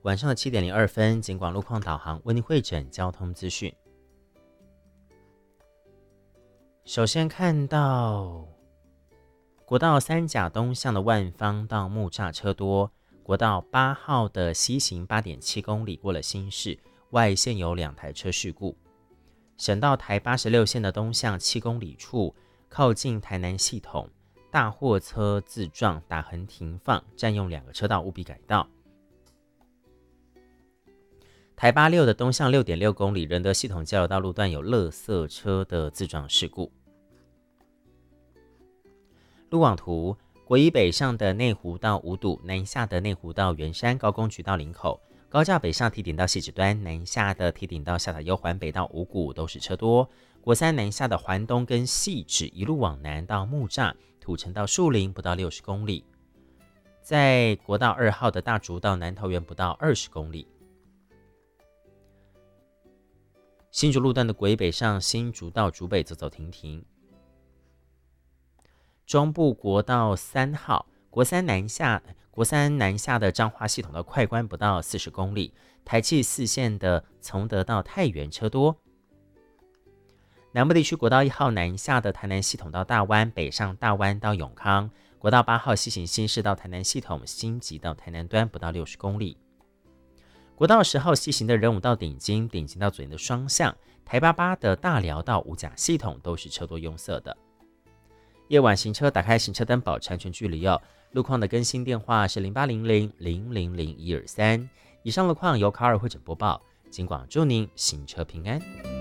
晚上的7:02，警广路况导航为您汇整交通资讯。首先看到国道3甲东向的万方到木栅车多，国道8号的西行 8.7 公里过了新市，外线有2台车事故。省道台86线的东向7公里处，靠近台南系统，大货车自撞打横停放，占用2个车道，务必改道。台86的东向 6.6 公里，仁德系统交流道路段有垃圾车的自撞事故。路网图，国一北上的内湖到五堵，南下的内湖到圆山，高工局到林口，高架北上提顶到汐止端，南下的提顶到下塔悠环北到五股都是车多。国三南下的环东跟汐止一路往南到木栅，土城到树林不到60公里。在国道2号的大竹到南投园不到20公里。新竹路段的国一北上新竹到竹北走走停停。中部国道3号国三南下的彰化系统到快关不到40公里，台七4线的从德到太原车多。南部地区国道1号南下的台南系统到大湾，北上大湾到永康，国道8号西行新市到台南系统，新集到台南端不到60公里。国道10号西行的仁武到顶金，顶金到左营的双向，台88的大寮到五甲系统都是车多拥塞的。夜晚行车打开行车灯保持安全距离哦。路况的更新电话是0800000123。以上路况由卡尔会诊播报，警广祝您行车平安。